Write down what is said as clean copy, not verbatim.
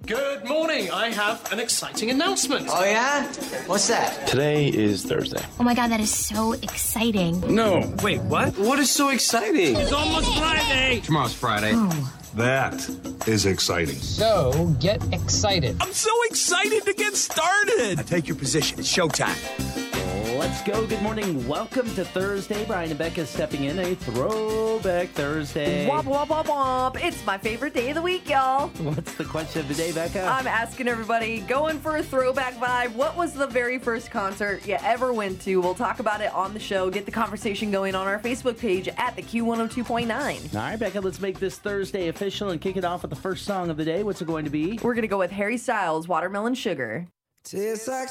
Good morning. I have an exciting announcement. Oh, yeah? What's that? Today is Thursday. Oh my God, that is so exciting. No. Wait, what? What is so exciting? It's almost Friday. Tomorrow's Friday. Oh. That is exciting. So, get excited. I'm so excited to get started. Now take your position. It's showtime. Let's go. Good morning. Welcome to Thursday. Brian and Becca stepping in a throwback Thursday. Womp, womp, womp, womp. It's my favorite day of the week, y'all. What's the question of the day, Becca? I'm asking everybody, going for a throwback vibe, what was the very first concert you ever went to? We'll talk about it on the show. Get the conversation going on our Facebook page at the Q102.9. All right, Becca, let's make this Thursday official and kick it off with the first song of the day. What's it going to be? We're going to go with Harry Styles, Watermelon Sugar. Tastes like